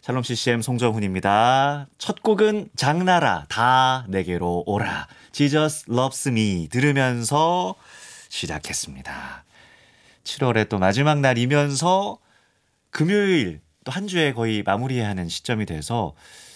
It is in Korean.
샬롬 CCM 송정훈입니다. 첫 곡은 장나라 다 내게로 오라 Jesus Loves Me 들으면서 시작했습니다. 7월의 또 마지막 날이면서 금요일 또 한 주에 거의 마무리해야 하는 시점이 돼서